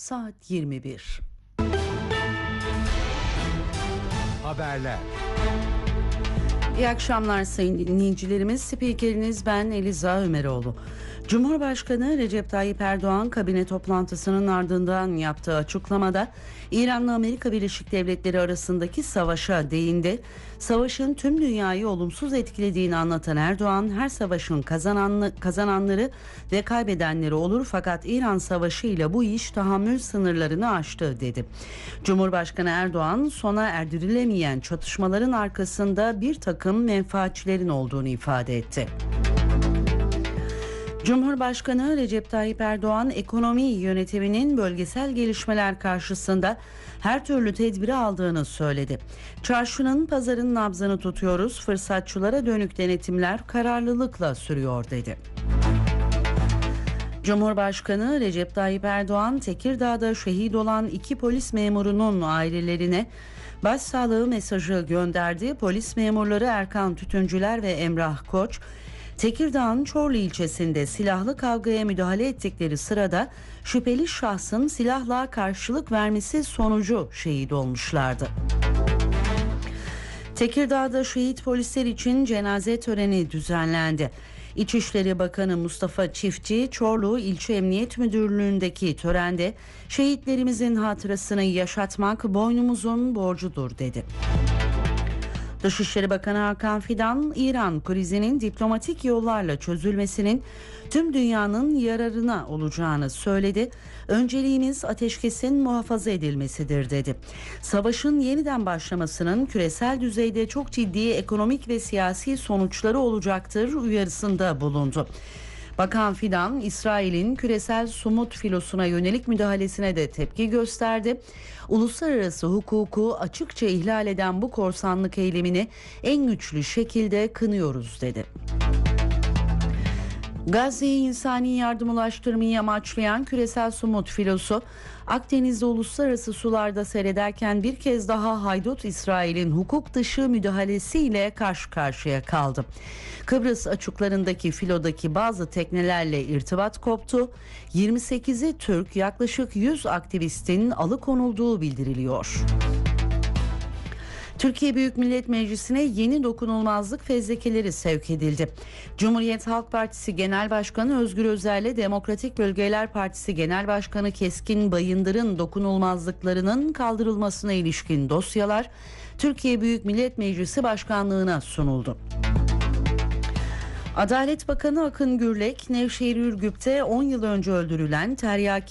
saat 21. Haberler. İyi akşamlar sayın dinleyicilerimiz. Spikeriniz ben Eliza Ömeroğlu. Cumhurbaşkanı Recep Tayyip Erdoğan kabine toplantısının ardından yaptığı açıklamada İran'la Amerika Birleşik Devletleri arasındaki savaşa değindi. Savaşın tüm dünyayı olumsuz etkilediğini anlatan Erdoğan, her savaşın kazananları ve kaybedenleri olur fakat İran Savaşı ile bu iş tahammül sınırlarını aştı dedi. Cumhurbaşkanı Erdoğan, sona erdirilemeyen çatışmaların arkasında bir takım menfaatçilerin olduğunu ifade etti. Cumhurbaşkanı Recep Tayyip Erdoğan, ekonomi yönetiminin bölgesel gelişmeler karşısında her türlü tedbiri aldığını söyledi. Çarşının, pazarın nabzını tutuyoruz, fırsatçılara dönük denetimler kararlılıkla sürüyor dedi. Cumhurbaşkanı Recep Tayyip Erdoğan, Tekirdağ'da şehit olan 2 polis memurunun ailelerine başsağlığı mesajı gönderdi. Polis memurları Erkan Tütüncüler ve Emrah Koç, Tekirdağ'ın Çorlu ilçesinde silahlı kavgaya müdahale ettikleri sırada şüpheli şahsın silahla karşılık vermesi sonucu şehit olmuşlardı. Tekirdağ'da şehit polisler için cenaze töreni düzenlendi. İçişleri Bakanı Mustafa Çiftçi, Çorlu İlçe Emniyet Müdürlüğü'ndeki törende şehitlerimizin hatırasını yaşatmak boynumuzun borcudur dedi. Dışişleri Bakanı Hakan Fidan, İran krizinin diplomatik yollarla çözülmesinin tüm dünyanın yararına olacağını söyledi. Önceliğimiz ateşkesin muhafaza edilmesidir dedi. Savaşın yeniden başlamasının küresel düzeyde çok ciddi ekonomik ve siyasi sonuçları olacaktır uyarısında bulundu. Bakan Fidan, İsrail'in küresel somut filosuna yönelik müdahalesine de tepki gösterdi. Uluslararası hukuku açıkça ihlal eden bu korsanlık eylemini en güçlü şekilde kınıyoruz dedi. Gazze'ye insani yardım ulaştırmayı amaçlayan küresel somut filosu, Akdeniz'de uluslararası sularda seyrederken bir kez daha haydut İsrail'in hukuk dışı müdahalesiyle karşı karşıya kaldı. Kıbrıs açıklarındaki filodaki bazı teknelerle irtibat koptu. 28'i Türk, yaklaşık 100 aktivistin alıkonulduğu bildiriliyor. Türkiye Büyük Millet Meclisi'ne yeni dokunulmazlık fezlekeleri sevk edildi. Cumhuriyet Halk Partisi Genel Başkanı Özgür Özel'le Demokratik Bölgeler Partisi Genel Başkanı Keskin Bayındır'ın dokunulmazlıklarının kaldırılmasına ilişkin dosyalar Türkiye Büyük Millet Meclisi Başkanlığı'na sunuldu. Adalet Bakanı Akın Gürlek, Nevşehir Ürgüp'te 10 yıl önce öldürülen Teryaki